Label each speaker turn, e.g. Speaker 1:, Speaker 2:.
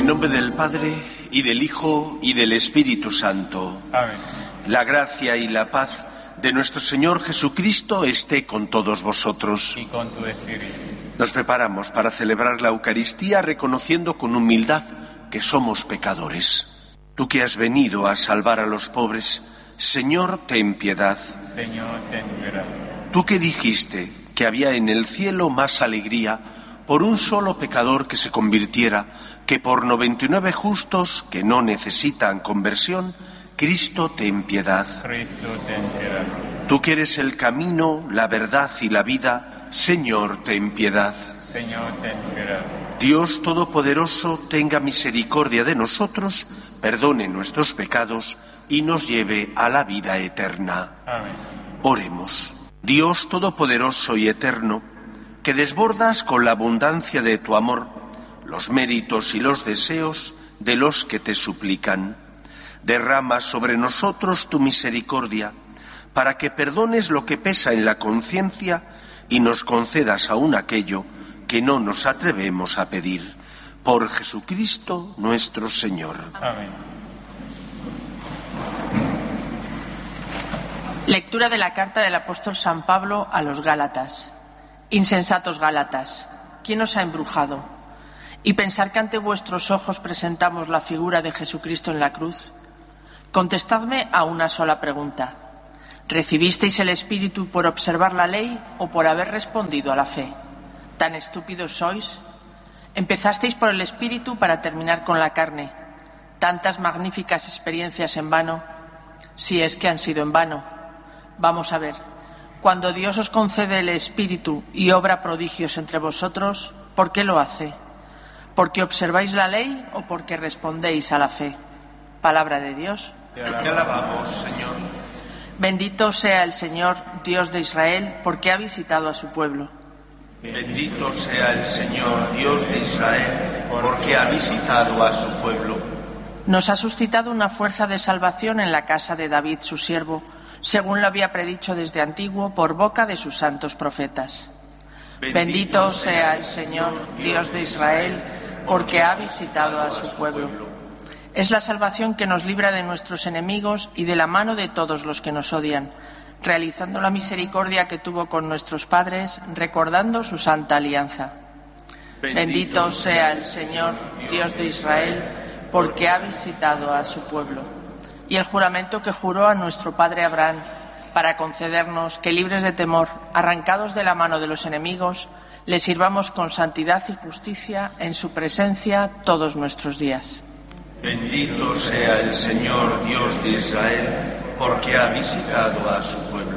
Speaker 1: el nombre del Padre, y del Hijo, y del Espíritu Santo.
Speaker 2: Amén.
Speaker 1: La gracia y la paz de nuestro Señor Jesucristo esté con todos vosotros.
Speaker 2: Y con tu espíritu.
Speaker 1: Nos preparamos para celebrar la Eucaristía reconociendo con humildad que somos pecadores. Tú que has venido a salvar a los pobres, Señor, ten piedad.
Speaker 2: Señor, ten piedad.
Speaker 1: Tú que dijiste que había en el cielo más alegría por un solo pecador que se convirtiera que por 99 justos que no necesitan conversión, Cristo, ten piedad.
Speaker 2: Cristo, ten piedad.
Speaker 1: Tú que eres el camino, la verdad y la vida, Señor, ten piedad.
Speaker 2: Señor, ten piedad.
Speaker 1: Dios Todopoderoso, tenga misericordia de nosotros, perdone nuestros pecados y nos lleve a la vida eterna.
Speaker 2: Amén.
Speaker 1: Oremos. Dios Todopoderoso y Eterno, que desbordas con la abundancia de tu amor los méritos y los deseos de los que te suplican, derrama sobre nosotros tu misericordia, para que perdones lo que pesa en la conciencia y nos concedas aún aquello que no nos atrevemos a pedir. Por Jesucristo nuestro Señor.
Speaker 2: Amén.
Speaker 3: Lectura de la carta del apóstol San Pablo a los Gálatas. Insensatos Gálatas, ¿quién os ha embrujado? ¿Y pensar que ante vuestros ojos presentamos la figura de Jesucristo en la cruz? Contestadme a una sola pregunta. ¿Recibisteis el Espíritu por observar la ley o por haber respondido a la fe? ¿Tan estúpidos sois? Empezasteis por el Espíritu para terminar con la carne. ¿Tantas magníficas experiencias en vano? Si es que han sido en vano. Vamos a ver, cuando Dios os concede el Espíritu y obra prodigios entre vosotros, ¿por qué lo hace? ¿Porque observáis la ley o porque respondéis a la fe? Palabra de Dios.
Speaker 1: Te alabamos, Señor.
Speaker 3: Bendito sea el Señor, Dios de Israel, porque ha visitado a su pueblo.
Speaker 1: Bendito sea el Señor, Dios de Israel, porque ha visitado a su pueblo.
Speaker 3: Nos ha suscitado una fuerza de salvación en la casa de David, su siervo, según lo había predicho desde antiguo por boca de sus santos profetas. Bendito sea el Señor, Dios de Israel, porque ha visitado a su pueblo. Es la salvación que nos libra de nuestros enemigos y de la mano de todos los que nos odian, realizando la misericordia que tuvo con nuestros padres, recordando su santa alianza. Bendito sea el Señor, Dios de Israel, porque ha visitado a su pueblo. Y el juramento que juró a nuestro padre Abraham, para concedernos que, libres de temor, arrancados de la mano de los enemigos, le sirvamos con santidad y justicia en su presencia todos nuestros días.
Speaker 1: Bendito sea el Señor, Dios de Israel, porque ha visitado a su pueblo.